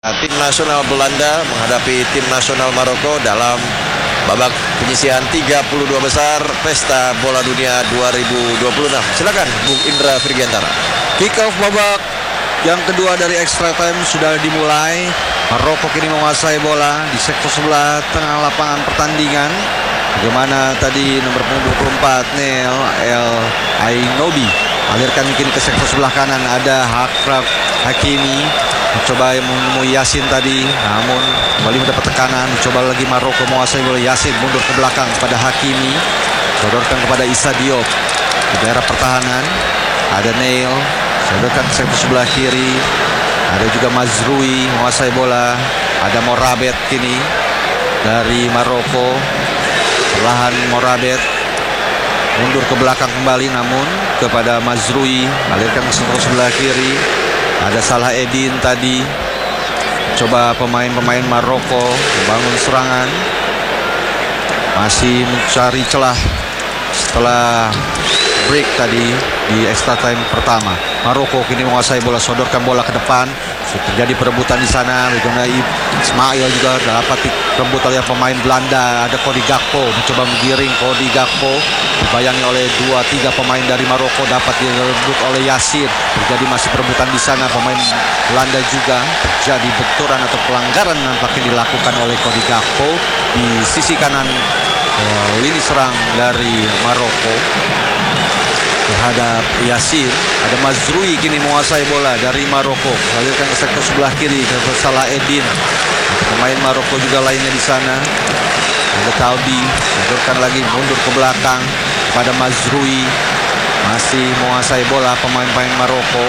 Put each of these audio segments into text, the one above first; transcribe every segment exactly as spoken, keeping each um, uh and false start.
Tim nasional Belanda menghadapi tim nasional Maroko dalam babak penyisihan tiga puluh dua besar Pesta Bola Dunia dua ribu dua puluh enam. Silakan Bung Indra Virgiantara. Kick off babak yang kedua dari extra time sudah dimulai. Maroko kini menguasai bola di sektor sebelah tengah lapangan pertandingan. Bagaimana tadi nomor punggung dua puluh empat Neil El Ainobi alirkan kini ke sektor sebelah kanan, ada Akrab Hakimi mencoba menemui Yasin tadi, namun kembali mendapat tekanan. Mencoba lagi Maroko menguasai bola. Yasin mundur ke belakang kepada Hakimi, sodorkan kepada Issa Diop di daerah pertahanan. Ada Neil, sodorkan ke sektor sebelah kiri. Ada juga Mazrui menguasai bola. Ada Morabet kini dari Maroko. Perlahan Morabet mundur ke belakang kembali, namun kepada Mazrui, alirkan ke sektor sebelah kiri. Ada Salah Eddin tadi. Coba pemain-pemain Maroko membangun serangan, masih mencari celah setelah break tadi di extra time pertama. Maroko kini menguasai bola, sodorkan bola ke depan. Terjadi perebutan di sana. Bagaimana Ismail juga dapat direbut oleh pemain Belanda. Ada Cody Gakpo mencoba menggiring. Cody Gakpo dibayangi oleh dua tiga pemain dari Maroko, dapat direbut oleh Yasin. Terjadi masih perebutan di sana. Pemain Belanda juga terjadi benturan atau pelanggaran nampaknya dilakukan oleh Cody Gakpo di sisi kanan uh, lini serang dari Maroko terhadap Yasin. Ada Mazrui kini menguasai bola dari Maroko, alirkan ke sektor sebelah kiri ke Salah Eddin. Pemain Maroko juga lainnya di sana. Ada Taubi, alirkan lagi mundur ke belakang pada Mazrui, masih menguasai bola pemain-pemain Maroko.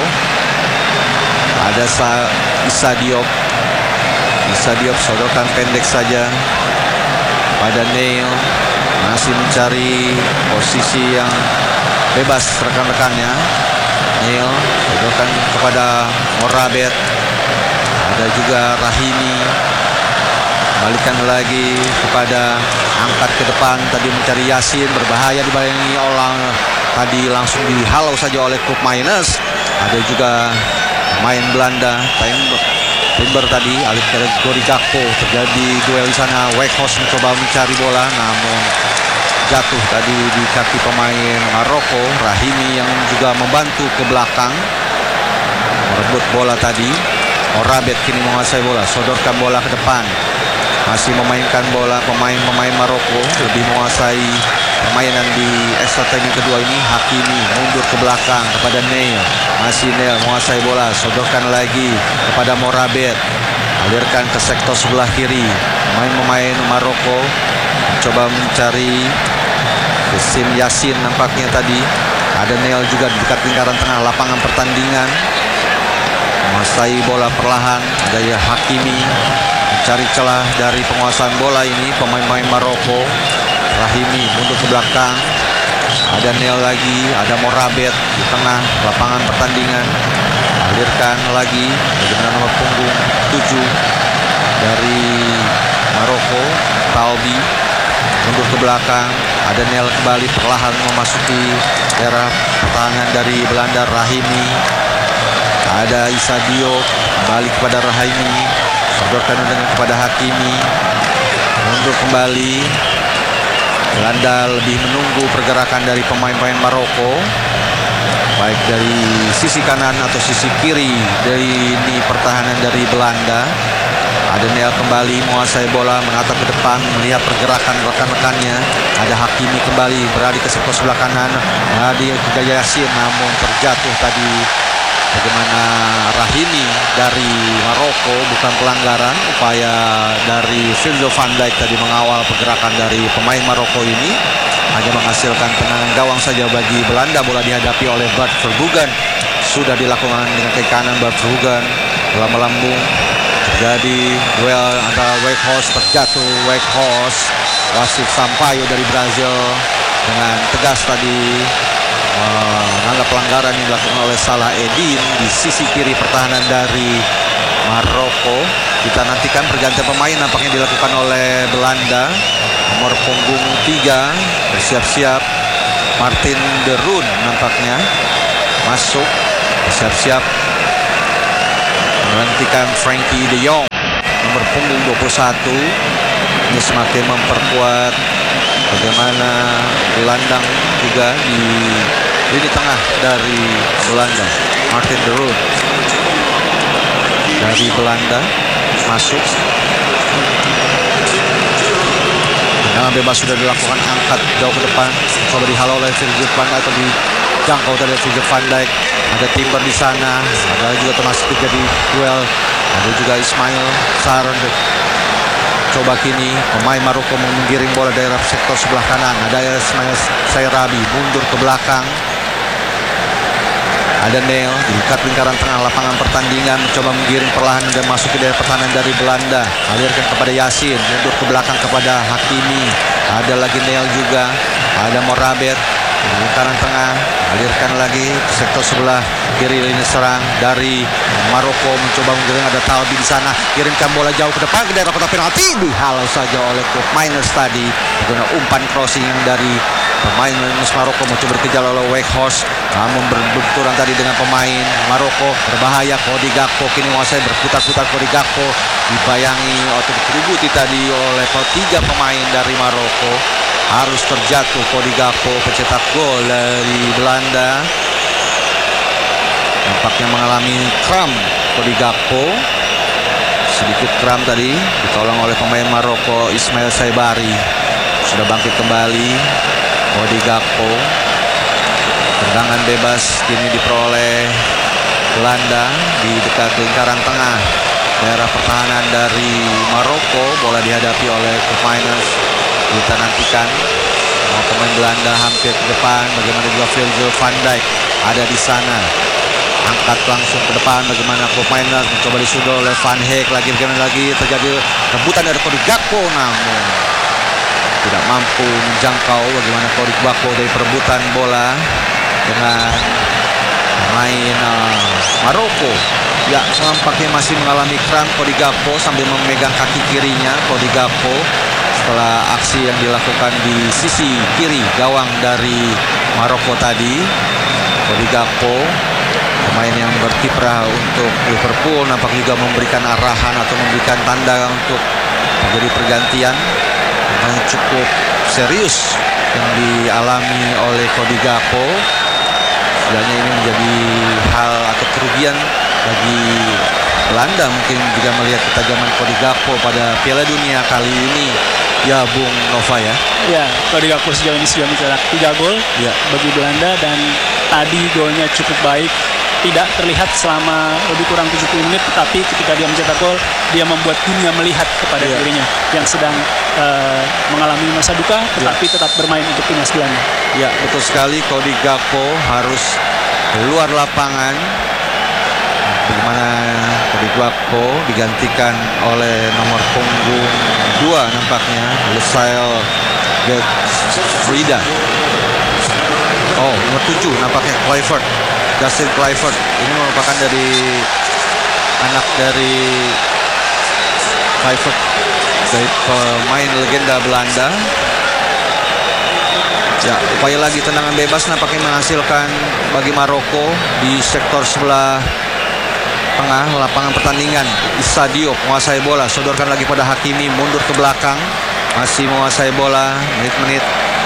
Ada Sa Issa Diop, Issa Diop sodorkan pendek saja pada Neil, masih mencari posisi yang bebas rekan-rekannya. Neil sodorkan kepada Morabet. Ada juga Rahimi, balikan lagi kepada angkat ke depan tadi mencari Yasin, berbahaya dibayangi orang tadi, langsung dihalau saja oleh klub Minus. Ada juga pemain Belanda Timber tadi alih ke Cody Gakpo. Terjadi duel di sana. Weghorst mencoba mencari bola, namun jatuh tadi di kaki pemain Maroko. Rahimi yang juga membantu ke belakang merebut bola tadi. Morabet kini menguasai bola, sodorkan bola ke depan, masih memainkan bola pemain-pemain Maroko, lebih menguasai permainan di extra time kedua ini. Hakimi mundur ke belakang kepada Neil, masih Neil menguasai bola, sodorkan lagi kepada Morabet, alirkan ke sektor sebelah kiri. Pemain-pemain Maroko mencoba mencari Sim Yasin nampaknya tadi. Ada Neil juga di dekat lingkaran tengah lapangan pertandingan, menguasai bola perlahan. Ada ya Hakimi mencari celah dari penguasaan bola ini pemain-pemain Maroko. Rahimi mundur ke belakang. Ada Neil lagi, ada Morabet di tengah lapangan pertandingan, alirkan lagi bagaimana nomor punggung tujuh dari Maroko, Taubi mundur ke belakang. Ada Neil kembali perlahan memasuki daerah pertahanan dari Belanda. Rahimi, ada Issa Diop kembali kepada Rahimi, sodorkan dengan kepada Hakimi, mundur kembali. Belanda lebih menunggu pergerakan dari pemain-pemain Maroko, baik dari sisi kanan atau sisi kiri dari ini pertahanan dari Belanda. Ada Neil kembali menguasai bola, menatap ke depan, melihat pergerakan rekan-rekannya. Ada Hakimi kembali beralih ke sektor sebelah kanan. Ada juga Yasin, namun terjatuh tadi. Bagaimana Rahimi dari Maroko, bukan pelanggaran. Upaya dari Virgil van Dijk tadi mengawal pergerakan dari pemain Maroko ini hanya menghasilkan tendangan gawang saja bagi Belanda. Bola dihadapi oleh Bart Verbruggen, sudah dilakukan dengan kaki kanan Bart Verbruggen, bola melambung. Terjadi duel antara Weghorst, terjatuh Weghorst. Wasit Sampaio dari Brazil dengan tegas tadi menganggap pelanggaran yang dilakukan oleh Salah Eddin di sisi kiri pertahanan dari Maroko. Kita nantikan pergantian pemain nampaknya dilakukan oleh Belanda. Nomor punggung tiga bersiap-siap, Martin de Roon nampaknya masuk bersiap-siap menggantikan Frankie De Jong nomor punggung dua puluh satu. Ini semakin memperkuat bagaimana gelandang juga di lini tengah dari Belanda. Martin de Roon dari Belanda masuk. Tendangan bebas sudah dilakukan, angkat jauh ke depan, coba dihalau oleh Virgil van Dijk atau dijangkau dari Virgil van Dijk. Ada Timber di sana, ada juga Thomas Pitt di duel, ada juga Ismail Sarr. Coba kini pemain Maroko menggiring bola daerah sektor sebelah kanan. Ada Ismail Sayrabi mundur ke belakang. Ada Neil di dekat lingkaran tengah lapangan pertandingan, mencoba menggiring perlahan dan masuk ke daerah pertahanan dari Belanda. Alirkan kepada Yasin, mundur ke belakang kepada Hakimi. Ada lagi Neil juga, ada Moraber di lingkaran tengah, alirkan lagi ke sektor sebelah kiri lini serang dari Maroko, mencoba menggiring. Ada Talbi di sana, kirimkan bola jauh ke depan ke daerah kotak penalti, dihalau saja oleh Koop Meiners tadi dengan umpan crossing dari pemain Maroko. Mencoba dikejar oleh Weghorst, namun berbenturan tadi dengan pemain Maroko. Berbahaya Cody Gakpo, kini menguasai, berputar-putar Cody Gakpo, dibayangi atau dikerubuti tadi oleh tiga pemain dari Maroko. Harus terjatuh Cody Gakpo, pencetak gol dari Belanda. Nampaknya mengalami kram Cody Gakpo, sedikit kram tadi, ditolong oleh pemain Maroko Ismail Saibari. Sudah bangkit kembali Cody Gakpo. Tendangan bebas kini diperoleh Belanda di dekat lingkaran tengah daerah pertahanan dari Maroko. Bola dihadapi oleh pemain, kita nantikan oh, pemain Belanda hampir ke depan. Bagaimana juga Virgil van Dijk ada di sana, angkat langsung ke depan. Bagaimana pemain mencoba disundul oleh Van Heek. Lagi bagaimana lagi terjadi rebutan dari Cody Gakpo, namun tidak mampu menjangkau. Bagaimana Cody Gakpo dari perebutan bola dengan pemain uh, Maroko. Ya, nampaknya masih mengalami kram Cody Gakpo sambil memegang kaki kirinya Cody Gakpo setelah aksi yang dilakukan di sisi kiri gawang dari Maroko tadi. Cody Gakpo, pemain yang berkiprah untuk Liverpool, nampak juga memberikan arahan atau memberikan tanda untuk menjadi pergantian yang cukup serius yang dialami oleh Cody Gakpo. Sebenarnya ini menjadi hal atau kerugian bagi Belanda mungkin jika melihat ketajaman Cody Gakpo pada Piala Dunia kali ini. Ya, Bung Nova ya. Ya, Cody Gakpo sejauh ini sudah mencetak tiga gol ya bagi Belanda, dan tadi golnya cukup baik. Tidak terlihat selama lebih kurang tujuh puluh menit, tetapi ketika dia mencetak gol, dia membuat dunia melihat kepada ya. dirinya yang sedang uh, mengalami masa duka, tetapi ya. tetap bermain untuk timnas Belanda. Ya, betul sekali. Cody Gakpo harus keluar lapangan. Bagaimana Cody Gakpo digantikan oleh nomor punggung dua nampaknya, Lusail Frida. Oh, nomor tujuh nampaknya Kluivert, Justin Kluivert. Ini merupakan dari anak dari Kluivert, dari pemain legenda Belanda. Ya, upaya lagi tendangan bebas nampaknya menghasilkan bagi Maroko di sektor sebelah tengah lapangan pertandingan. Issa Diop menguasai bola, sodorkan lagi pada Hakimi, mundur ke belakang, masih menguasai bola. Menit-menit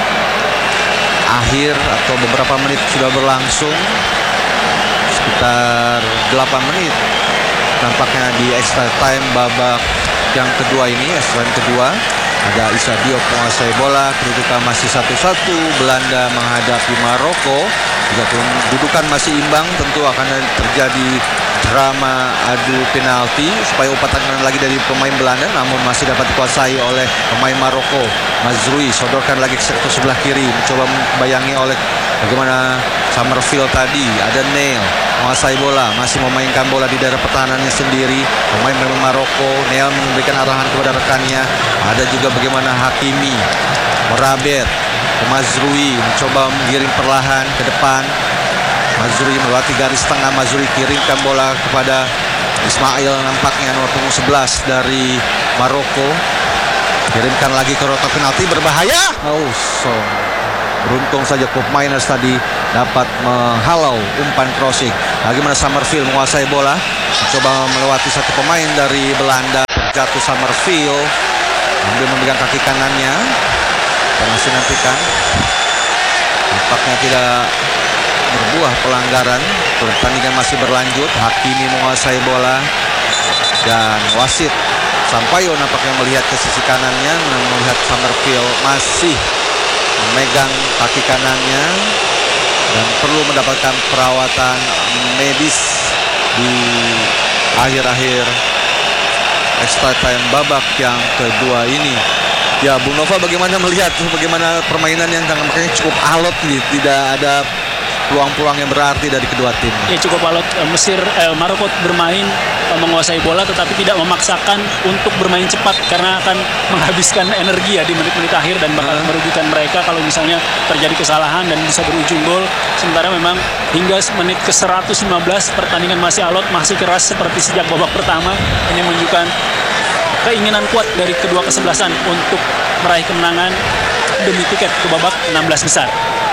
akhir atau beberapa menit sudah berlangsung, sekitar delapan menit nampaknya di extra time babak yang kedua ini. Extra time kedua ada Issa Diop menguasai bola, kedudukan masih satu satu, Belanda menghadapi Maroko. Jika kedudukan masih imbang, tentu akan terjadi drama adu penalti supaya umpan tangan lagi dari pemain Belanda, namun masih dapat dikuasai oleh pemain Maroko. Mazrui sodorkan lagi ke sektor sebelah kiri, mencoba membayangi oleh bagaimana Summerfield tadi. Ada Neil menguasai bola, masih memainkan bola di daerah pertahanannya sendiri. Pemain pemain Maroko, Neil memberikan arahan kepada rekannya. Ada juga bagaimana Hakimi, Moraber, Mazrui mencoba menggiring perlahan ke depan. Mazrui melewati garis tengah, Mazrui kirimkan bola kepada Ismail, nampaknya nomor punggung sebelas dari Maroko. Kirimkan lagi ke kotak penalti, berbahaya. Oh, so Beruntung saja Kop Miners tadi dapat menghalau umpan crossing. Bagaimana Summerfield menguasai bola, coba melewati satu pemain dari Belanda. Jatuh Summerfield, ambil memegang kaki kanannya. Kita masih nantikan. Nampaknya tidak berbuah pelanggaran. Pertandingan masih berlanjut. Hakimi menguasai bola dan wasit Sampaio nampaknya melihat ke sisi kanannya, melihat Summerfield masih memegang kaki kanannya dan perlu mendapatkan perawatan medis di akhir-akhir extra time babak yang kedua ini. Ya, Bung Nova, bagaimana melihat bagaimana permainan yang tampaknya cukup alot nih, tidak ada peluang-peluang yang berarti dari kedua tim. Ya, cukup alot. Mesir, eh, Maroko bermain eh, menguasai bola tetapi tidak memaksakan untuk bermain cepat karena akan menghabiskan energi ya di menit-menit akhir dan bakal uh-huh. merugikan mereka kalau misalnya terjadi kesalahan dan bisa berujung gol. Sementara memang hingga menit ke seratus lima belas pertandingan masih alot, masih keras seperti sejak babak pertama. Ini menunjukkan keinginan kuat dari kedua kesebelasan untuk meraih kemenangan demi tiket ke babak enam belas besar.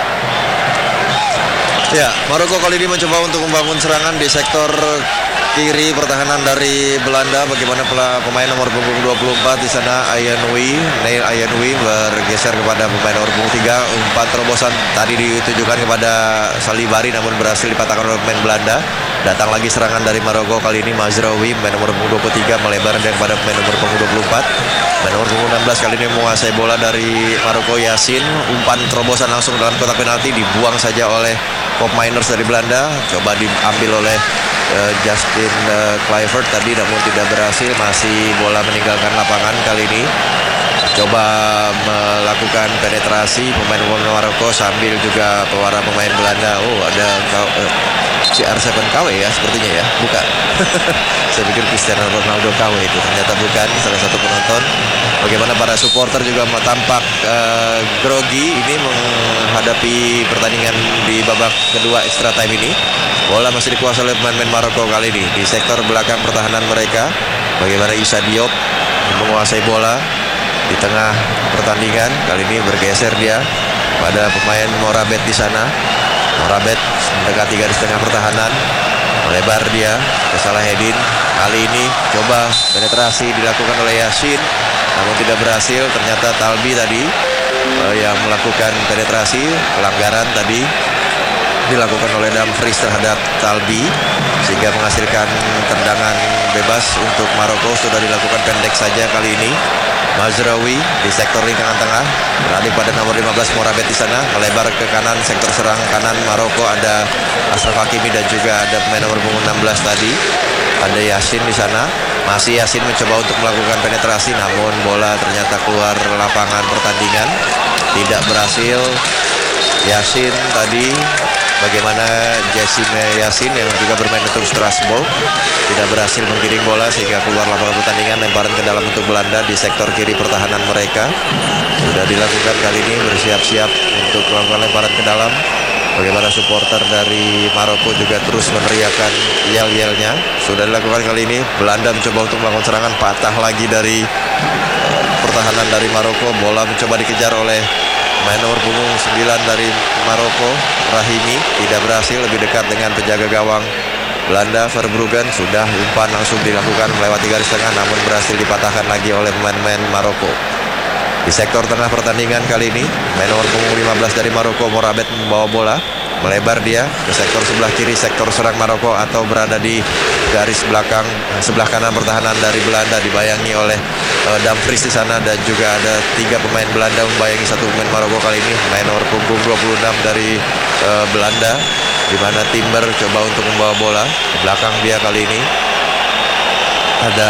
Ya, Maroko kali ini mencoba untuk membangun serangan di sektor kiri pertahanan dari Belanda. Bagaimana pemain nomor punggung dua puluh empat di sana, Ayanwi, Neil Ayanwi bergeser kepada pemain nomor punggung tiga. Umpan terobosan tadi ditujukan kepada Salibari namun berhasil dipatahkan oleh pemain Belanda. Datang lagi serangan dari Maroko, kali ini Mazraoui, pemain nomor punggung dua puluh tiga melebar dan kepada pemain nomor punggung dua puluh empat. Pemain nomor punggung enam belas kali ini menguasai bola dari Maroko, Yasin. Umpan terobosan langsung dalam kotak penalti dibuang saja oleh Kop Miners dari Belanda. Coba diambil oleh uh, Justin uh, Kluivert tadi namun tidak berhasil. Masih bola meninggalkan lapangan kali ini. Coba melakukan penetrasi pemain-pemain Maroko sambil juga pewara pemain Belanda. Oh, ada uh, C R tujuh K W ya sepertinya ya. Bukan. Saya pikir Cristiano Ronaldo K W itu, ternyata bukan, salah satu penonton. Bagaimana para supporter juga tampak uh, grogi ini menghadapi pertandingan di babak kedua extra time ini. Bola masih dikuasai oleh pemain-pemain Maroko kali ini di sektor belakang pertahanan mereka. Bagaimana Issa Diop menguasai bola di tengah pertandingan, kali ini bergeser dia pada pemain Morabet di sana. Morabet mendekati garis tengah pertahanan, melebar dia ke Salahedin. Kali ini coba penetrasi dilakukan oleh Yasin namun tidak berhasil. Ternyata Talbi tadi uh, yang melakukan penetrasi. Pelanggaran tadi dilakukan oleh Dumfries terhadap Talbi sehingga menghasilkan tendangan bebas untuk Maroko. Sudah dilakukan pendek saja kali ini. Mazraoui di sektor lingkaran tengah beralih pada nomor lima belas Morabet di sana, melebar ke kanan sektor serang kanan Maroko. Ada Ashraf Hakimi dan juga ada pemain nomor punggung enam belas tadi. Ada Yasin di sana. Masih Yasin mencoba untuk melakukan penetrasi namun bola ternyata keluar lapangan pertandingan. Tidak berhasil. Yasin tadi, bagaimana Jessime Yasin yang juga bermain untuk Strasbourg, tidak berhasil menggiring bola sehingga keluar lapangan pertandingan. Lemparan ke dalam untuk Belanda di sektor kiri pertahanan mereka. Sudah dilakukan kali ini, bersiap-siap untuk melakukan lemparan ke dalam. Bagaimana supporter dari Maroko juga terus meneriakan yel-yelnya. Sudah dilakukan kali ini. Belanda mencoba untuk melakukan serangan, patah lagi dari pertahanan dari Maroko. Bola mencoba dikejar oleh main nomor punggung sembilan dari Maroko, Rahimi. Tidak berhasil, lebih dekat dengan penjaga gawang Belanda, Verbruggen. Sudah umpan langsung dilakukan melewati garis tengah namun berhasil dipatahkan lagi oleh pemain-pemain Maroko. Di sektor tengah pertandingan kali ini, main nomor punggung lima belas dari Maroko, Morabet membawa bola. Melebar dia ke sektor sebelah kiri, sektor serang Maroko, atau berada di garis belakang sebelah kanan pertahanan dari Belanda, dibayangi oleh uh, Dumfries di sana, dan juga ada tiga pemain Belanda membayangi satu pemain Maroko kali ini. Main nomor punggung dua puluh enam dari uh, Belanda, di mana Timber coba untuk membawa bola ke belakang dia kali ini. Ada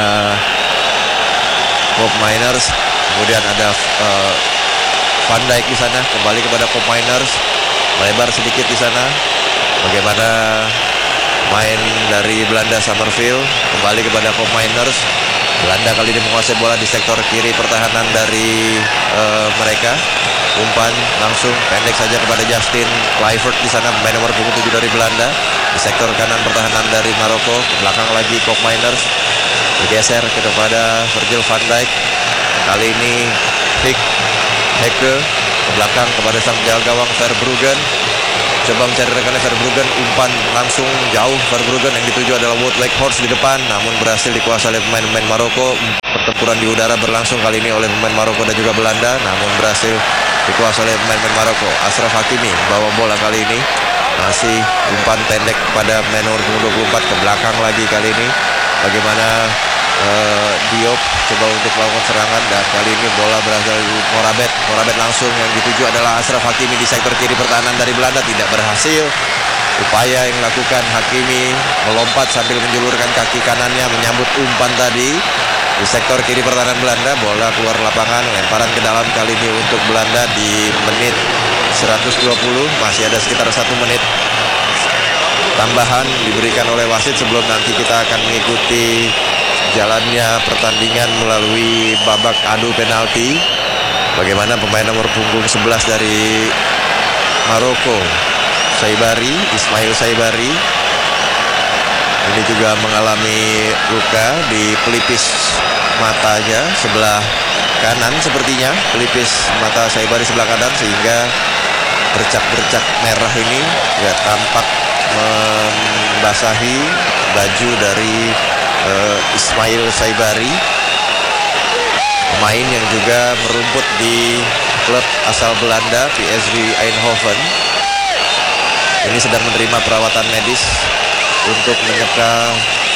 Kop Miners, kemudian ada uh, Van Dijk di sana, kembali kepada Kop Miners. Melebar sedikit di sana. Bagaimana main dari Belanda, Summerfield kembali kepada Kop Miners. Belanda kali ini menguasai bola di sektor kiri pertahanan dari uh, mereka. Umpan langsung pendek saja kepada Justin Kluivert di sana, pemain nomor punggung tujuh dari Belanda. Di sektor kanan pertahanan dari Maroko, ke belakang lagi Kop Miners. Bergeser kepada Virgil van Dijk. Kali ini Hick Heke ke belakang kepada sang penjaga gawang Verbruggen. Coba mencari rekannya Verbruggen, umpan langsung jauh Verbruggen, yang dituju adalah Wout Weghorst di depan, namun berhasil dikuasai oleh pemain-pemain Maroko. Pertempuran di udara berlangsung kali ini oleh pemain Maroko dan juga Belanda, namun berhasil dikuasai oleh pemain-pemain Maroko. Ashraf Hakimi bawa bola kali ini, masih umpan pendek pada pemain nomor dua puluh empat, ke belakang lagi kali ini. Bagaimana uh, Diop coba untuk melakukan serangan, dan kali ini bola berasal dari Morabet. Morabet langsung, yang dituju adalah Ashraf Hakimi di sektor kiri pertahanan dari Belanda, tidak berhasil. Upaya yang dilakukan Hakimi melompat sambil menjulurkan kaki kanannya menyambut umpan tadi di sektor kiri pertahanan Belanda. Bola keluar lapangan, lemparan ke dalam kali ini untuk Belanda di menit seratus dua puluh. Masih ada sekitar satu menit tambahan diberikan oleh wasit sebelum nanti kita akan mengikuti jalannya pertandingan melalui babak adu penalti. Bagaimana pemain nomor punggung sebelas dari Maroko, Saibari, Ismail Saibari, ini juga mengalami luka di pelipis matanya sebelah kanan, sepertinya pelipis mata Saibari sebelah kanan, sehingga bercak-bercak merah ini ya tampak membasahi baju dari uh, Ismail Saibari, pemain yang juga merumput di klub asal Belanda P S V Eindhoven. Ini sedang menerima perawatan medis untuk menyeka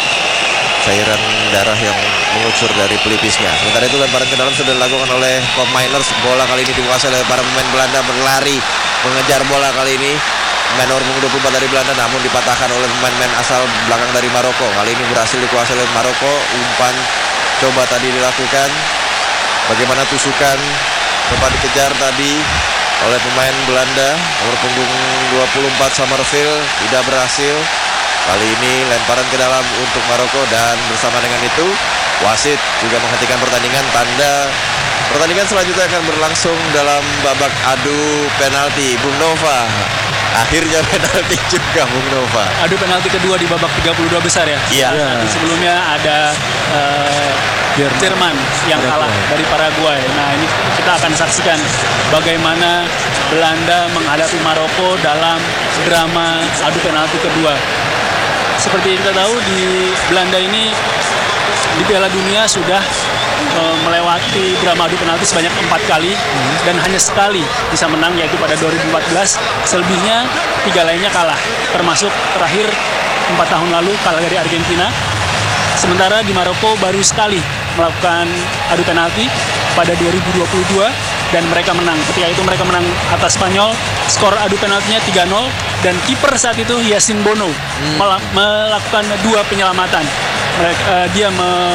cairan darah yang mengucur dari pelipisnya. Sementara itu lemparan ke dalam sudah dilakukan oleh Koopmeiners. Bola kali ini dikuasai oleh para pemain Belanda, berlari mengejar bola kali ini pemain nomor dua puluh empat dari Belanda, namun dipatahkan oleh pemain-pemain asal belakang dari Maroko. Kali ini berhasil dikuasai oleh Maroko. Umpan coba tadi dilakukan, bagaimana tusukan coba dikejar tadi oleh pemain Belanda nomor punggung dua puluh empat Summerville, tidak berhasil. Kali ini lemparan ke dalam untuk Maroko, dan bersama dengan itu wasit juga menghentikan pertandingan. Tanda pertandingan selanjutnya akan berlangsung dalam babak adu penalti. Bung Nova, akhirnya penalti juga Bung Nova. Adu penalti kedua di babak tiga puluh dua besar ya. Iya. Nah, sebelumnya ada uh, Jerman yang kalah dari Paraguay. Nah, ini kita akan saksikan bagaimana Belanda menghadapi Maroko dalam drama adu penalti kedua. Seperti kita tahu, di Belanda ini di Piala Dunia sudah uh, melewati drama adu penalti sebanyak empat kali hmm. dan hanya sekali bisa menang, yaitu pada dua ribu empat belas. Selebihnya tiga lainnya kalah, termasuk terakhir empat tahun lalu kalah dari Argentina. Sementara di Maroko baru sekali melakukan adu penalti pada dua ribu dua puluh dua dan mereka menang. Ketika itu mereka menang atas Spanyol. Skor adu penaltinya tiga nol, dan kiper saat itu Yacine Bono hmm. melakukan dua penyelamatan. Mereka, uh, dia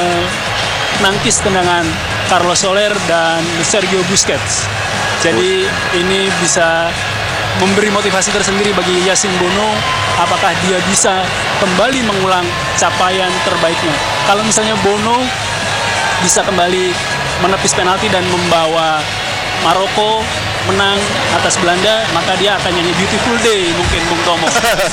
menangkis tendangan Carlos Soler dan Sergio Busquets. Jadi ini bisa memberi motivasi tersendiri bagi Yacine Bono, apakah dia bisa kembali mengulang capaian terbaiknya. Kalau misalnya Bono bisa kembali menepis penalti dan membawa Maroko menang atas Belanda, maka dia akan nyanyi Beautiful Day mungkin, Bung Tomo.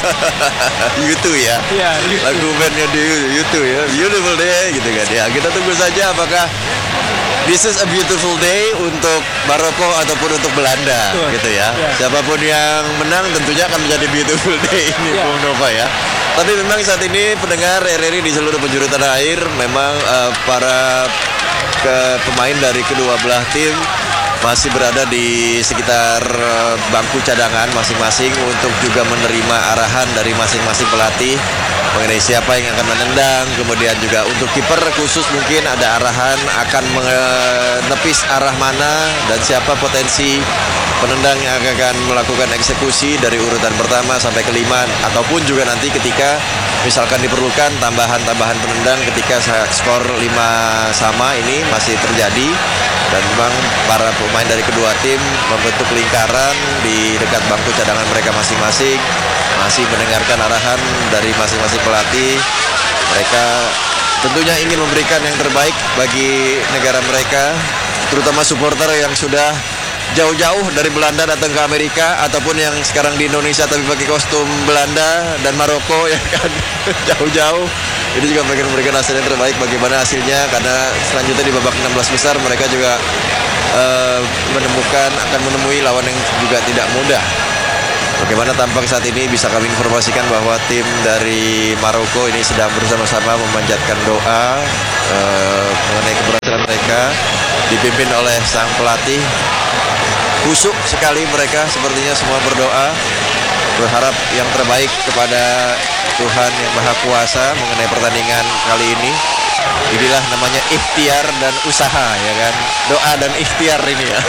YouTube ya? Iya, lagu bandnya di YouTube ya, Beautiful Day gitu kan ya. Kita tunggu saja apakah this is a beautiful day untuk Maroko ataupun untuk Belanda. Tuh, gitu ya. ya. Siapapun yang menang tentunya akan menjadi beautiful day ini, ya. Bung Nova ya. Tapi memang saat ini pendengar R R I di seluruh penjuru tanah air, memang uh, para ke pemain dari kedua belah tim masih berada di sekitar bangku cadangan masing-masing untuk juga menerima arahan dari masing-masing pelatih mengenai siapa yang akan menendang. Kemudian juga untuk kiper khusus mungkin ada arahan akan menepis arah mana dan siapa potensi penendang yang akan melakukan eksekusi dari urutan pertama sampai kelima, ataupun juga nanti ketika misalkan diperlukan tambahan-tambahan penendang ketika skor lima sama ini masih terjadi. Dan memang para pemain dari kedua tim membentuk lingkaran di dekat bangku cadangan mereka masing-masing, masih mendengarkan arahan dari masing-masing pelatih. Mereka tentunya ingin memberikan yang terbaik bagi negara mereka, terutama supporter yang sudah jauh-jauh dari Belanda datang ke Amerika, ataupun yang sekarang di Indonesia tapi pakai kostum Belanda dan Maroko ya kan, jauh-jauh. Ini juga bagian memberikan hasil yang terbaik bagaimana hasilnya, karena selanjutnya di babak enam belas besar mereka juga uh, menemukan akan menemui lawan yang juga tidak mudah. Bagaimana tampak saat ini bisa kami informasikan bahwa tim dari Maroko ini sedang bersama-sama memanjatkan doa uh, mengenai keberhasilan mereka, dipimpin oleh sang pelatih. Khusyuk sekali mereka, sepertinya semua berdoa, berharap yang terbaik kepada Tuhan yang Maha Kuasa mengenai pertandingan kali ini. Inilah namanya ikhtiar dan usaha, ya kan? Doa dan ikhtiar ini ya.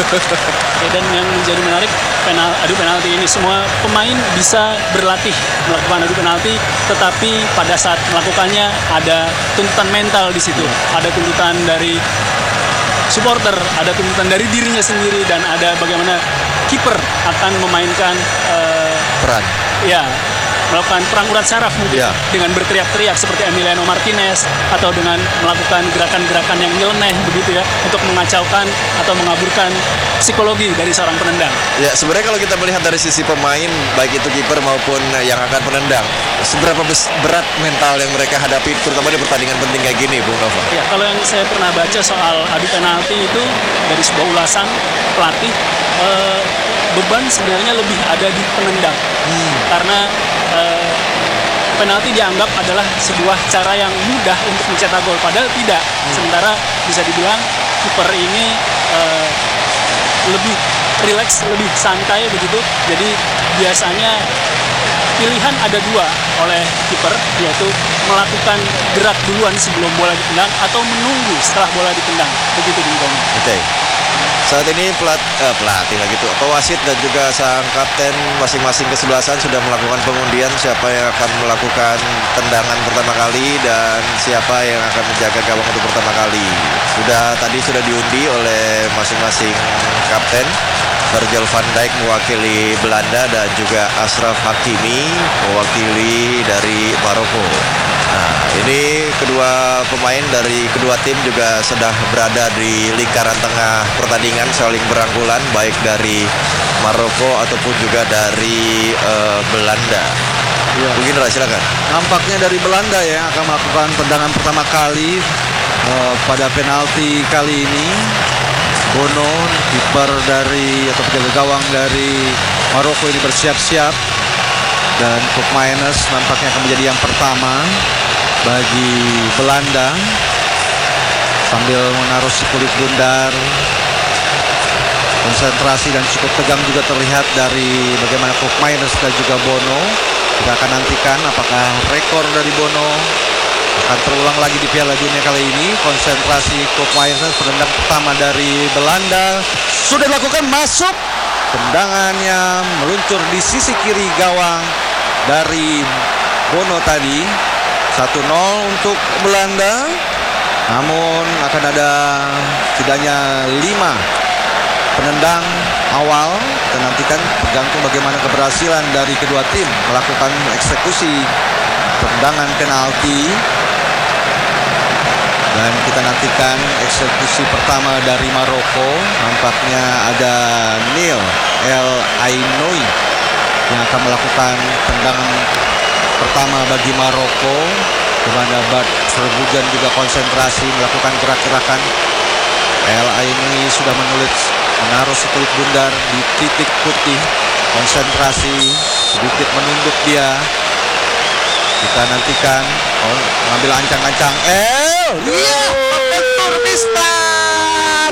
Ya, dan yang menjadi menarik, penal, adu penalti ini semua pemain bisa berlatih melakukan adu penalti, tetapi pada saat melakukannya ada tuntutan mental di situ, ada tuntutan dari supporter, ada tuntutan dari dirinya sendiri, dan ada bagaimana kiper akan memainkan uh, peran. Ya, melakukan perang urat saraf mungkin ya. Dengan berteriak-teriak seperti Emiliano Martinez, atau dengan melakukan gerakan-gerakan yang nyeleneh begitu ya, untuk mengacaukan atau mengaburkan psikologi dari seorang penendang. Ya, sebenarnya kalau kita melihat dari sisi pemain, baik itu kiper maupun yang akan penendang, seberapa berat mental yang mereka hadapi, terutama di pertandingan penting kayak gini, Bung Nova? Ya, kalau yang saya pernah baca soal adu penalti itu dari sebuah ulasan pelatih, eh, beban sebenarnya lebih ada di penendang, hmm. karena eh, penalti dianggap adalah sebuah cara yang mudah untuk mencetak gol, padahal tidak. Hmm. Sementara bisa dibilang kiper ini eh, lebih rileks, lebih santai begitu. Jadi biasanya pilihan ada dua oleh kiper, yaitu melakukan gerak duluan sebelum bola ditendang atau menunggu setelah bola ditendang. Begitu Bung. Oke. Okay. Saat ini pelat, eh, pelatih lagi tuh, pewasit dan juga sang kapten masing-masing kesebelasan sudah melakukan pengundian siapa yang akan melakukan tendangan pertama kali dan siapa yang akan menjaga gawang untuk pertama kali. Sudah tadi sudah diundi oleh masing-masing kapten. Virgil van Dijk mewakili Belanda dan juga Achraf Hakimi mewakili dari Maroko. Nah, ini kedua pemain dari kedua tim juga sudah berada di lingkaran tengah pertandingan, saling berangkulan baik dari Maroko ataupun juga dari uh, Belanda. Ya. Mungkin silakan. Nampaknya dari Belanda ya akan melakukan tendangan pertama kali uh, pada penalti kali ini. Bono, kiper dari atau penjaga gawang dari Maroko ini bersiap-siap, dan Koopmeiners nampaknya akan menjadi yang pertama bagi Belanda sambil menaruh si kulit bundar. Konsentrasi dan cukup tegang juga terlihat dari bagaimana Koopmeiners dan juga Bono. Kita akan nantikan apakah rekor dari Bono akan terulang lagi di Piala Dunia kali ini. Konsentrasi Koopmeiners, penendang pertama dari Belanda sudah dilakukan, masuk. Tendangannya meluncur di sisi kiri gawang dari Bono tadi. satu nol untuk Belanda. Namun akan ada setidaknya lima penendang awal. Kita nantikan tergantung bagaimana keberhasilan dari kedua tim melakukan eksekusi tendangan penalti. Dan kita nantikan eksekusi pertama dari Maroko. Nampaknya ada Neil El Ainoui yang akan melakukan tendangan pertama bagi Maroko, di mana Bart Verbruggen juga konsentrasi melakukan gerak-gerakan. El Ainoui sudah menulis, menaruh sekulit bundar di titik putih, konsentrasi, sedikit menunduk dia. Kita nantikan, oh, mengambil ancang-ancang. El, dia membentur Mister.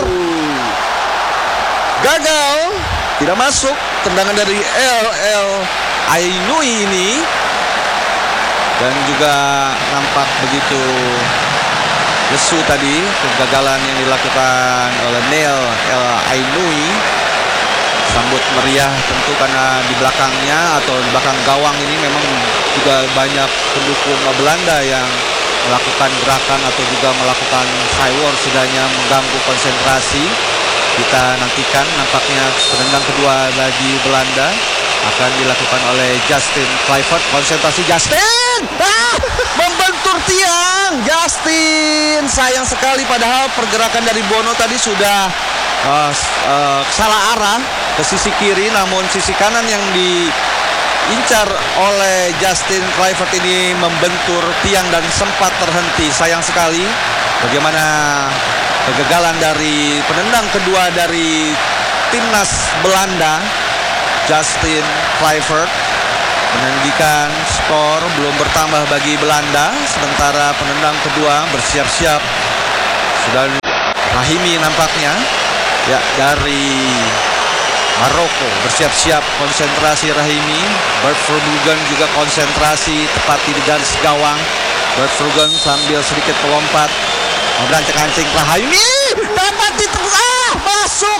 Gagal, tidak masuk tendangan dari El El Ainoui ini. Dan juga nampak begitu lesu tadi kegagalan yang dilakukan oleh Neil El Ainoui. Sambut meriah tentu karena di belakangnya atau di belakang gawang ini memang juga banyak pendukung Belanda yang melakukan gerakan atau juga melakukan sidewalk, setidaknya mengganggu konsentrasi. Kita nantikan nampaknya penendang kedua bagi Belanda akan dilakukan oleh Justin Kluivert. Konsentrasi Justin, ah, membentur tiang. Justin, sayang sekali, padahal pergerakan dari Bono tadi sudah uh, uh, salah arah ke sisi kiri, namun sisi kanan yang diincar oleh Justin Kluivert ini membentur tiang dan sempat terhenti. Sayang sekali bagaimana kegagalan dari penendang kedua dari timnas Belanda, Justin Kluivert, meninggikan skor belum bertambah bagi Belanda. Sementara penendang kedua bersiap-siap sudah Rahimi nampaknya ya dari Maroko, bersiap-siap konsentrasi Rahimi. Bert Verbruggen juga konsentrasi tepat di garis gawang. Bert Verbruggen sambil sedikit melompat merancang-ancing Rahimi dapat ditebus, ah masuk.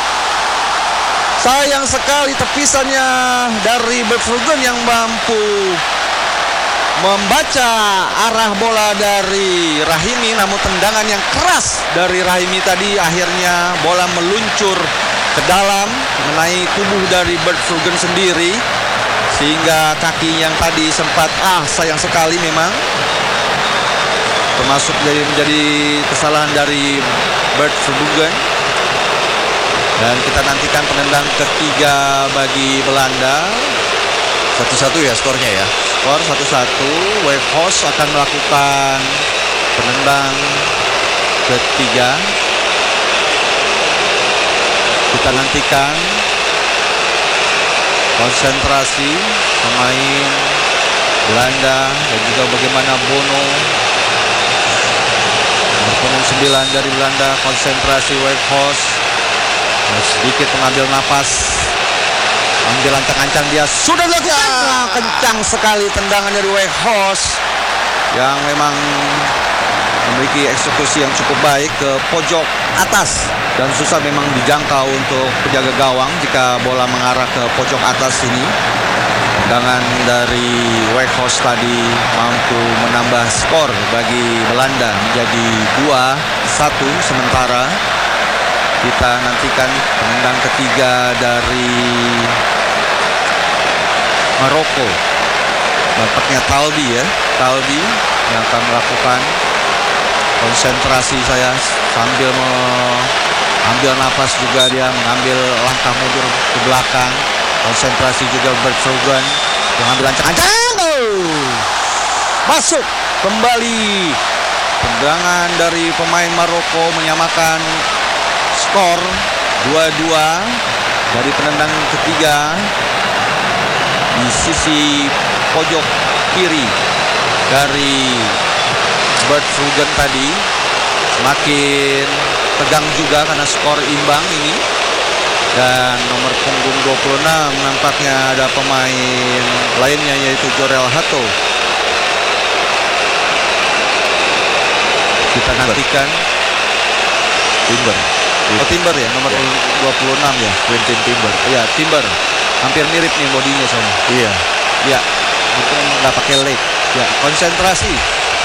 Sayang sekali tepisannya dari Bert Verbruggen yang mampu membaca arah bola dari Rahimi, namun tendangan yang keras dari Rahimi tadi akhirnya bola meluncur ke dalam mengenai tubuh dari Bert Verbruggen sendiri, sehingga kaki yang tadi sempat ah sayang sekali memang termasuk dari menjadi kesalahan dari Bert Verbruggen. Dan kita nantikan penendang ketiga bagi Belanda. Satu-satu ya skornya ya. Skor satu-satu. Weghorst akan melakukan penendang ketiga. Kita nantikan konsentrasi pemain Belanda dan juga bagaimana Bono, nomor punggung sembilan dari Belanda, konsentrasi Weghorst. Sedikit mengambil nafas, ambil ancang-ancang, dia sudah dilakukan. Wah, kencang sekali tendangan dari Weghorst yang memang memiliki eksekusi yang cukup baik ke pojok atas dan susah memang dijangkau untuk penjaga gawang jika bola mengarah ke pojok atas ini. Tendangan dari Weghorst tadi mampu menambah skor bagi Belanda menjadi dua satu. Sementara kita nantikan penendang ketiga dari Maroko. Nampaknya Talbi ya, Talbi yang akan melakukan konsentrasi. Saya sambil mengambil nafas juga, dia mengambil langkah mundur ke belakang. Konsentrasi juga Bert Verbruggen, mengambil ancang-ancang. Oh! Masuk kembali. Tendangan dari pemain Maroko menyamakan skor dua dua dari penendang ketiga di sisi pojok kiri dari Bert Verbruggen tadi. Semakin tegang juga karena skor imbang ini. Dan nomor punggung dua puluh enam nampaknya ada pemain lainnya yaitu Jorel Hato. Kita nantikan Timber. Oh Timber ya, nomor ya. dua puluh enam ya, Quintin Timber. Iya Timber, hampir mirip nih bodinya sama. Iya. Ya, itu nggak pakai leg. Ya, konsentrasi.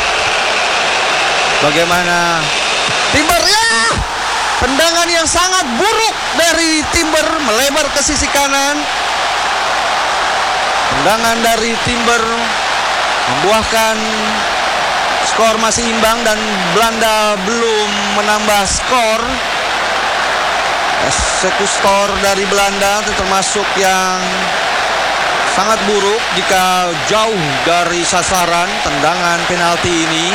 Bagaimana Timber ya? Tendangan yang sangat buruk dari Timber melebar ke sisi kanan. Tendangan dari Timber membuahkan skor masih imbang dan Belanda belum menambah skor. Eksekutor dari Belanda itu termasuk yang sangat buruk jika jauh dari sasaran tendangan penalti ini.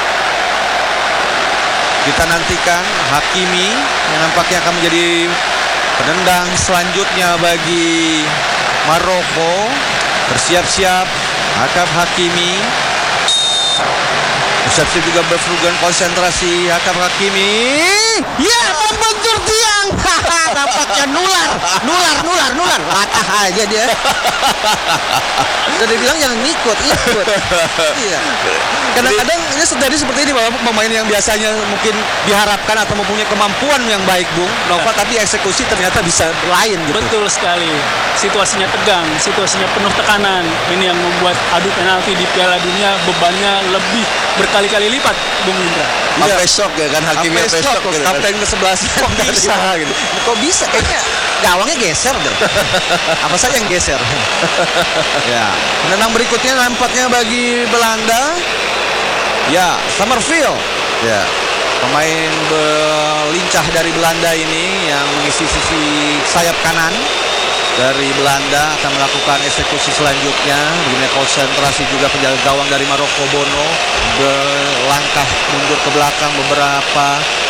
Kita nantikan Hakimi yang nampaknya akan menjadi penendang selanjutnya bagi Maroko. Bersiap-siap Achraf Hakimi. Bersiap-siap juga Bert Verbruggen, konsentrasi Achraf Hakimi. Ya, membentur tiang. Nampaknya nular, nular, nular, nular. Patah aja dia. Udah dibilang jangan ngikut, ikut. Iya. Kadang-kadang ini terjadi seperti ini, bahwa pemain yang biasanya mungkin diharapkan atau mempunyai kemampuan yang baik, Bung Nova, tapi eksekusi ternyata bisa lain gitu. Betul sekali. Situasinya tegang, situasinya penuh tekanan. Ini yang membuat adu penalti di Piala Dunia bebannya lebih berkali-kali lipat, Bung Indra. Sampai shock ya kan, Hakimi sampai shock gitu kan. Kapten ke sebelas kok bisa gitu. Kok bisa kayaknya gawangnya geser deh. Apa saja yang geser? Ya, penendang berikutnya nampaknya bagi Belanda. Ya, Summerfield. Ya. Pemain belincah dari Belanda ini yang mengisi sisi sayap kanan dari Belanda akan melakukan eksekusi selanjutnya. Begini konsentrasi juga penjaga gawang dari Maroko, Bono, berlangkah mundur ke belakang beberapa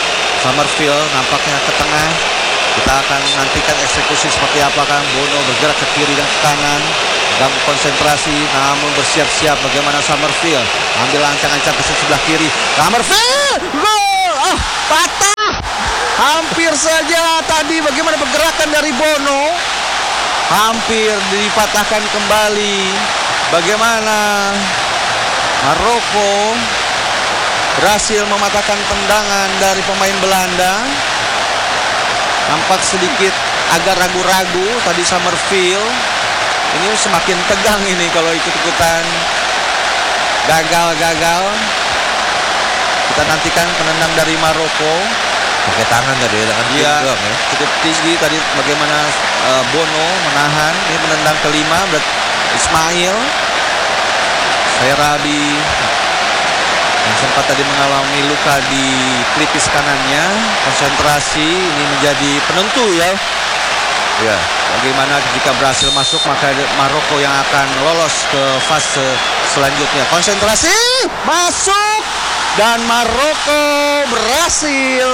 Summerfield nampaknya ke tengah. Kita akan nantikan eksekusi seperti apakah. Bono bergerak ke kiri dan ke kanan, ganggu konsentrasi namun bersiap-siap bagaimana Summerfield ambil ancang-ancang ke sebelah kiri. Summerfield gol, ah patah hampir saja tadi. Bagaimana pergerakan dari Bono, hampir dipatahkan kembali. Bagaimana Maroko berhasil mematahkan tendangan dari pemain Belanda. Nampak sedikit agak ragu-ragu tadi Summerfield. Ini semakin tegang ini kalau ikut-ikutan gagal-gagal. Kita nantikan penendang dari Maroko. Pakai tangan tadi, tangan kiri Dia doang ya. cukup tinggi tadi. Bagaimana uh, Bono menahan. Ini penendang kelima berarti Ismail Sayrabi yang sempat tadi mengalami luka di pelipis kanannya. Konsentrasi ini menjadi penentu ya. Ya. Bagaimana jika berhasil masuk maka Maroko yang akan lolos ke fase selanjutnya. Konsentrasi masuk dan Maroko berhasil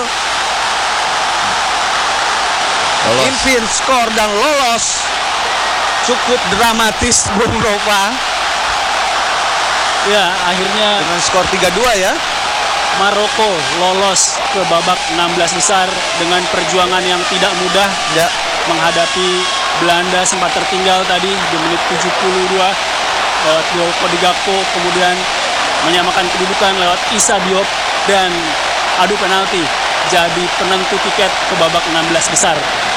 Lolos. Impin skor dan lolos. Cukup dramatis Bung Nova. Ya, akhirnya Dengan skor tiga dua ya. Maroko lolos ke babak enam belas besar dengan perjuangan yang tidak mudah Ya. menghadapi Belanda. Sempat tertinggal tadi di menit tujuh puluh dua lewat gol Cody Gakpo, kemudian menyamakan kedudukan lewat Issa Diop dan adu penalti jadi penentu tiket ke babak enam belas besar.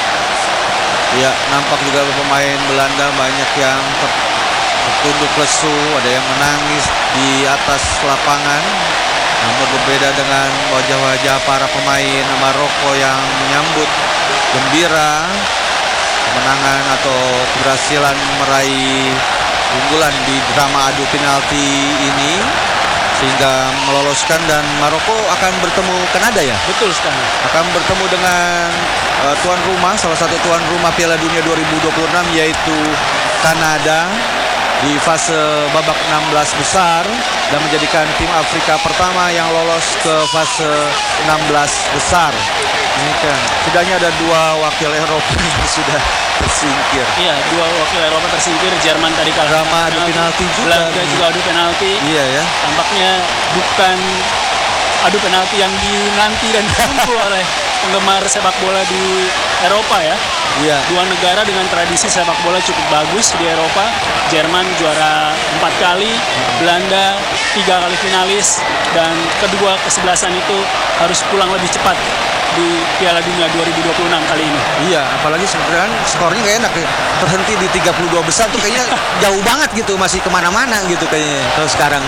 Ya, nampak juga pemain Belanda banyak yang ter- tertunduk lesu, ada yang menangis di atas lapangan. Namun berbeda dengan wajah-wajah para pemain Maroko yang menyambut gembira kemenangan atau keberhasilan meraih unggulan di drama adu penalti ini, sehingga meloloskan. Dan Maroko akan bertemu Kanada ya. Betul sekali. Akan bertemu dengan uh, tuan rumah, salah satu tuan rumah Piala Dunia dua ribu dua puluh enam yaitu Kanada di fase babak enam belas besar dan menjadikan tim Afrika pertama yang lolos ke fase enam belas besar. Ini kan setidaknya ada dua wakil Eropa yang sudah tersingkir. Iya, dua wakil Eropa tersingkir. Jerman tadi kalah Drama adu penalti juga. Belanda juga adu penalti. Iya ya. Tampaknya bukan adu penalti yang dinanti dan ditunggu oleh penggemar sepak bola di Eropa ya. Iya. Dua negara dengan tradisi sepak bola cukup bagus di Eropa. Jerman juara empat kali, Belanda tiga kali finalis, dan kedua kesebelasan itu harus pulang lebih cepat di Piala Dunia dua ribu dua puluh enam kali ini. Iya, apalagi sebenarnya skornya gak enak ya. Terhenti di tiga puluh dua besar tuh kayaknya jauh banget gitu, masih kemana-mana gitu kayaknya. Kalau sekarang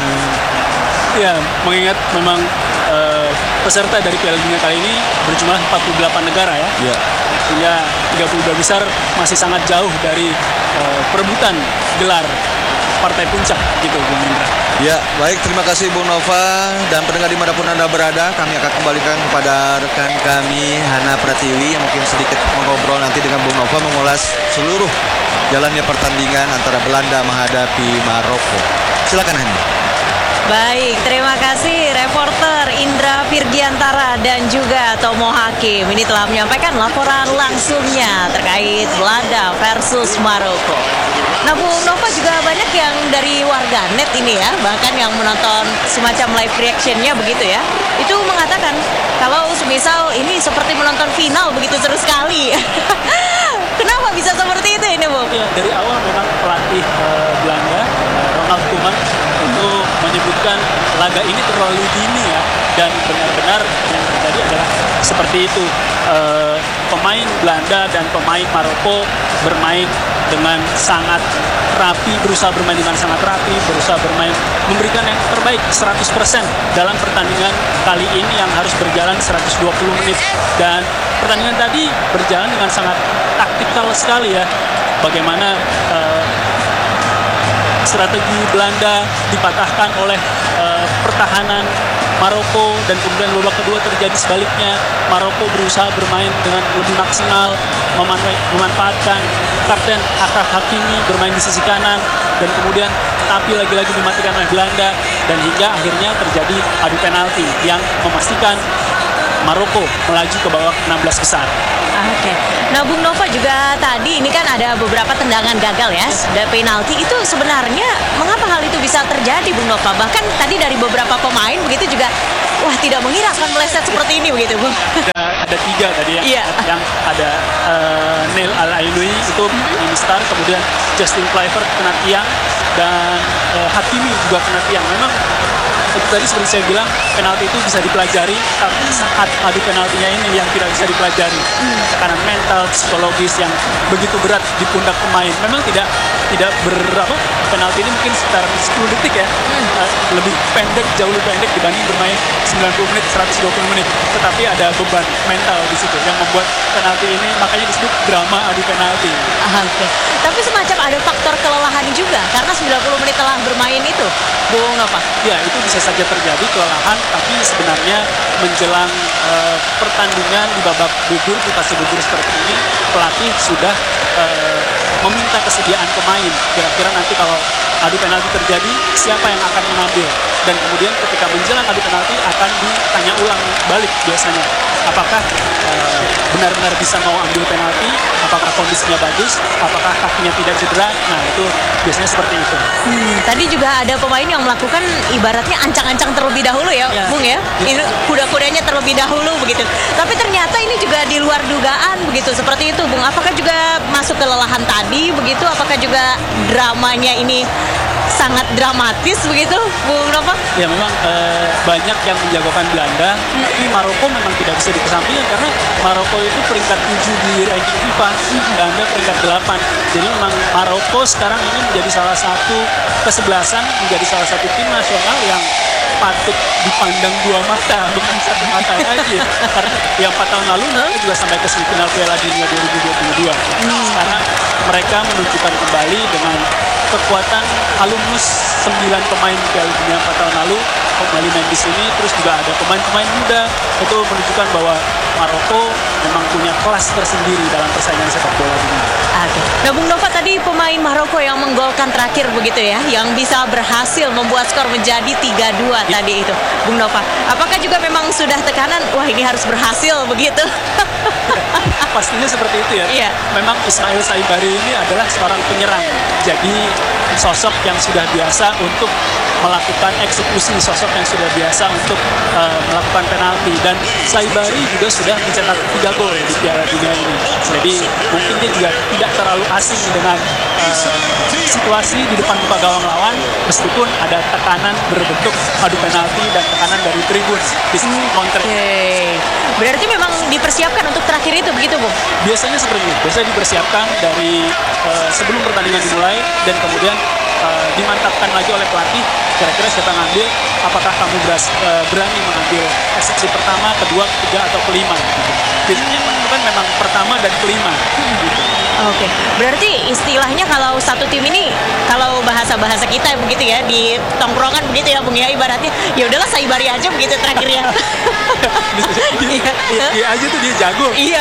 Ya, mengingat memang eh, peserta dari Piala Dunia kali ini berjumlah empat puluh delapan negara ya. ya. Sehingga tiga puluh dua besar masih sangat jauh dari eh, perebutan gelar partai puncak gitu, Bung Indra. Ya, baik, terima kasih Bung Nova dan pendengar dimanapun Anda berada. Kami akan kembalikan kepada rekan kami Hana Pratiwi yang mungkin sedikit mengobrol nanti dengan Bung Nova mengulas seluruh jalannya pertandingan antara Belanda menghadapi Maroko. Silakan Hana. Baik, terima kasih reporter Indra Virgiantara dan juga Tomo Hakim. Ini telah menyampaikan laporan langsungnya terkait Belanda versus Maroko. Nah, Bung Nova juga banyak yang dari warganet ini ya, bahkan yang menonton semacam live reactionnya begitu ya, itu mengatakan kalau semisal ini seperti menonton final begitu seru sekali. Kenapa bisa seperti itu ini, Bung? Ya, dari awal memang pelatih uh, Belanda, uh, Ronald Koeman, itu menyebutkan laga ini terlalu dini ya, dan benar-benar yang terjadi adalah seperti itu. Uh, pemain Belanda dan pemain Maroko bermain dengan sangat rapi, berusaha bermain dengan sangat rapi, berusaha bermain memberikan yang terbaik seratus persen dalam pertandingan kali ini yang harus berjalan seratus dua puluh menit. Dan pertandingan tadi berjalan dengan sangat taktikal sekali ya. Bagaimana uh, strategi Belanda dipatahkan oleh uh, pertahanan Maroko, dan kemudian babak kedua terjadi sebaliknya. Maroko berusaha bermain dengan lebih maksimal, memanfaatkan kapten Achraf Hakimi bermain di sisi kanan, dan kemudian tapi lagi-lagi dimatikan oleh Belanda, dan hingga akhirnya terjadi adu penalti yang memastikan Maroko melaju ke babak enam belas besar. Oke. Nah, Bung Nova juga tadi ini kan ada beberapa tendangan gagal ya, ada penalti itu sebenarnya mengapa hal itu bisa terjadi, Bung Nova? Bahkan tadi dari beberapa pemain begitu juga, wah tidak mengira akan meleset seperti ini begitu, Bung. Ada, ada tiga tadi ya, Iya. yang ada uh, Neil Al-Ainoui itu ini star, kemudian Justin Kluivert kena tiang dan uh, Hakimi juga kena tiang. Memang itu tadi seperti saya bilang penalti itu bisa dipelajari, tapi saat adu penaltinya ini yang tidak bisa dipelajari. Tekanan mental, psikologis yang begitu berat di pundak pemain. Memang tidak tidak berapa penalti ini mungkin sekitar sepuluh detik ya, uh, lebih pendek, jauh lebih pendek dibanding bermain sembilan puluh menit, seratus dua puluh menit. Tetapi ada beban mental di situ yang membuat penalti ini makanya disebut drama adu penalti. Ah, Oke. Tapi semacam ada faktor kelelahan juga karena sembilan puluh menit telah bermain itu, Bung Nova. Ya, itu bisa saja terjadi kelelahan, tapi sebenarnya menjelang uh, pertandingan di babak gugur, di fase gugur seperti ini, pelatih sudah uh, meminta kesediaan pemain. Kira-kira nanti kalau adu penalti terjadi, siapa yang akan mengambil? Dan kemudian ketika menjelang adu penalti akan ditanya ulang balik biasanya. Apakah uh, benar-benar bisa mau ambil penalti? Apakah kondisinya bagus? Apakah kakinya tidak cedera? Nah, itu biasanya seperti itu. Hmm, tadi juga ada pemain yang melakukan ibaratnya ancang-ancang terlebih dahulu ya, Ya. Bung ya. Ini kuda-kudanya terlebih dahulu begitu. Tapi ternyata ini juga di luar dugaan begitu. Seperti itu, Bung. Apakah juga masuk kelelahan tadi begitu? Apakah juga dramanya ini sangat dramatis begitu, Bung Nova? Ya memang eh, banyak yang menjagokan Belanda, tapi Maroko memang tidak bisa dikesampingkan karena Maroko itu peringkat tujuh di ranking FIFA, Belanda peringkat delapan. Jadi memang Maroko sekarang ini menjadi salah satu kesebelasan, menjadi salah satu tim nasional yang patut dipandang dua mata, bukan satu mata lagi. Karena yang empat tahun lalu mereka juga sampai ke semifinal Piala Dunia dua ribu dua puluh dua. Sekarang mereka menunjukkan kembali dengan kekuatan alumnus sembilan pemain Piala Dunia empat tahun lalu kembali main di sini, terus juga ada pemain-pemain muda, itu menunjukkan bahwa Maroko memang punya kelas tersendiri dalam persaingan sepak bola dunia. Oke. Nah, Bung Nova tadi pemain Maroko yang menggolkan terakhir begitu ya, yang bisa berhasil membuat skor menjadi tiga dua Ya. tadi itu, Bung Nova. Apakah juga memang sudah tekanan, wah ini harus berhasil begitu? Pastinya seperti itu ya. Iya. Memang Ismail Saibari ini adalah seorang penyerang, jadi sosok yang sudah biasa untuk melakukan eksekusi, sosok yang sudah biasa untuk uh, melakukan penalti, dan Saibari juga sudah mencetak tiga gol di Piala Dunia ini. Jadi mungkin dia juga tidak terlalu asing dengan uh, situasi di depan muka gawang lawan, meskipun ada tekanan berbentuk adu penalti dan tekanan dari tribun di counter. Oke. Berarti memang dipersiapkan untuk terakhir itu begitu, Bung? Biasanya seperti itu. Biasanya dipersiapkan dari uh, sebelum pertandingan dimulai, dan kemudian uh, dimantapkan lagi oleh pelatih. Kira-kira siapa yang ngambil? Apakah kamu beras, uh, berani mengambil eksekusi pertama, kedua, ketiga, atau kelima? Gitu. Biasanya yang menentukan memang pertama dan kelima. Gitu. Oke, berarti istilahnya kalau satu tim ini, kalau bahasa-bahasa kita begitu ya, di tongkrongan begitu ya, Bung ya, ibaratnya ya udahlah Saibari aja begitu terakhirnya. Iya, iya, iya aja tuh dia jago. Iya.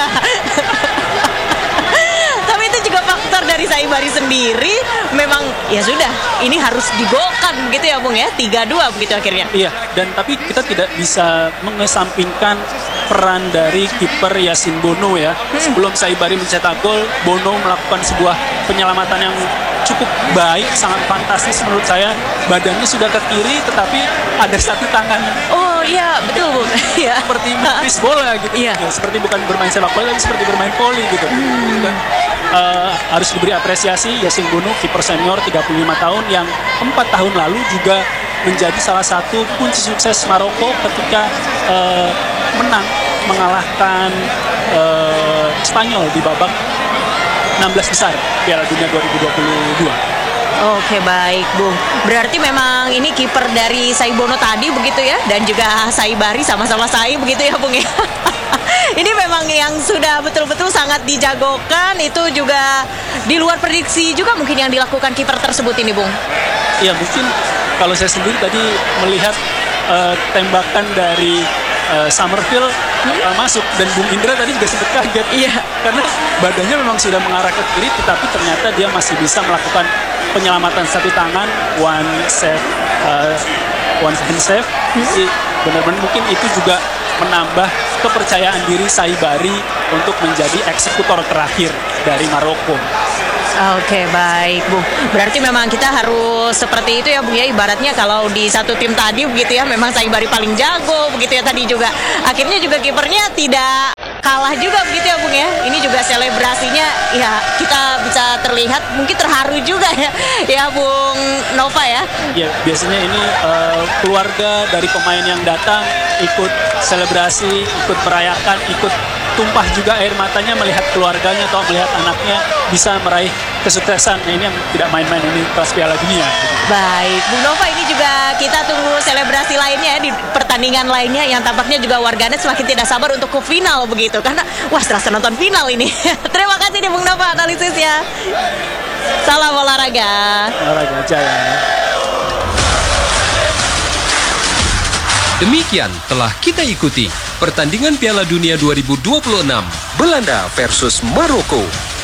Tapi itu juga faktor dari Saibari sendiri, memang ya sudah, ini harus digolkan begitu ya, Bung ya, tiga dua begitu akhirnya. Iya, dan tapi kita tidak bisa mengesampingkan peran dari kiper Yasin Bono ya. Sebelum Saibari mencetak gol, Bono melakukan sebuah penyelamatan yang cukup baik, sangat fantastis menurut saya. Badannya sudah ke kiri, tetapi ada satu tangan Oh iya, betul, Bung. Iya. seperti menepis bola gitu. Iya. Ya, seperti bukan bermain sepak bola, tapi seperti bermain voli gitu. Dan, uh, harus diberi apresiasi Yasin Bono, kiper senior tiga puluh lima tahun yang empat tahun lalu juga menjadi salah satu kunci sukses Maroko ketika uh, menang mengalahkan uh, Spanyol di babak enam belas besar Piala Dunia dua ribu dua puluh dua. Oke, baik, Bung. Berarti memang ini kiper dari Saibono tadi begitu ya, dan juga Saibari sama-sama Sai begitu ya, Bung ya. Ini memang yang sudah betul-betul sangat dijagokan, itu juga di luar prediksi juga mungkin yang dilakukan kiper tersebut ini, Bung. Ya mungkin kalau saya sendiri tadi melihat uh, tembakan dari uh, Summerfield uh, masuk, dan Bung Indra tadi juga sempat kaget. Iya. Karena badannya memang sudah mengarah ke kiri, tetapi ternyata dia masih bisa melakukan penyelamatan satu tangan, one save, uh, one hand save. Jadi benar-benar mungkin itu juga menambah kepercayaan diri Saibari untuk menjadi eksekutor terakhir dari Maroko. Oke, baik, Bung. Berarti memang kita harus seperti itu ya, Bung ya. Ibaratnya kalau di satu tim tadi begitu ya, memang Saibari paling jago begitu ya tadi juga. Akhirnya juga kipernya tidak kalah juga begitu ya, Bung ya. Ini juga selebrasinya ya kita bisa terlihat mungkin terharu juga ya, ya Bung Nova ya. Ya, biasanya ini uh, keluarga dari pemain yang datang ikut selebrasi, ikut merayakan, ikut tumpah juga air matanya melihat keluarganya atau melihat anaknya bisa meraih kesuksesan. Nah, ini yang tidak main-main, ini kelas Piala Dunia. Baik, Bung Nova, ini juga kita tunggu selebrasi lainnya ya, di pertandingan lainnya yang tampaknya juga warganet semakin tidak sabar untuk ke final begitu, karena wah serasa nonton final ini. Terima kasih nih Bung Nova analisisnya. Salam olahraga. Olahraga jaya. Demikian telah kita ikuti pertandingan Piala Dunia dua ribu dua puluh enam Belanda versus Maroko.